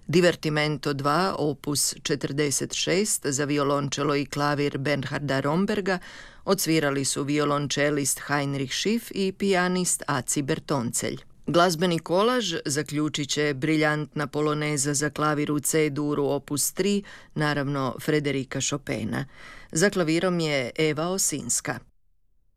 Divertimento 2, opus 46 za violončelo i klavir Bernharda Romberga odsvirali su violončelist Heinrich Schiff i pijanist Aci Bertoncelj. Glazbeni kolaž zaključit će briljantna poloneza za klavir u C-duru opus 3, naravno Frederika Chopina. Za klavirom je Eva Osinska.